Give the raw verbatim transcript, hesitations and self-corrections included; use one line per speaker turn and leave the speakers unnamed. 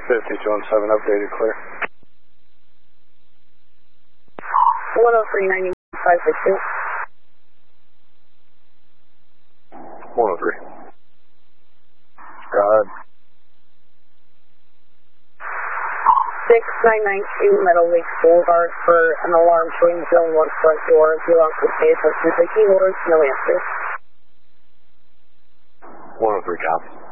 fifty-two one seven updated, clear.
one oh three ninety five six two.
one oh three. Go ahead.
six nine nine two Meadow Lakes Boulevard for an alarm showing zone one front door. If you want to pay attention to the key holders, no answer.
one oh three, copy.